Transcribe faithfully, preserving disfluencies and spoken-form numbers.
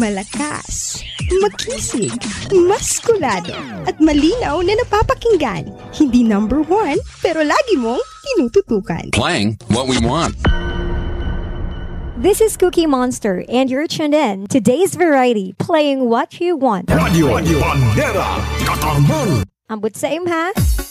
Malakas, makisig, maskulado, at malinaw na napapakinggan. Hindi number one, pero lagi mong tinututukan. Playing what we want. This is Cookie Monster, and you're tuned in to Today's Variety, playing what you want. Radio, Radio Bandera, Katarman. Ambot sa imha.